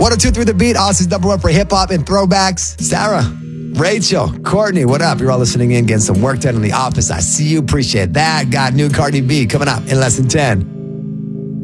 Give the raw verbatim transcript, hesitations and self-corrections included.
ten-three The Beat, Aussie's number one for hip-hop and throwbacks. Sarah, Rachel, Courtney, what up? You're all listening in, getting some work done in the office. I see you. Appreciate that. Got new Cardi B coming up in less than ten.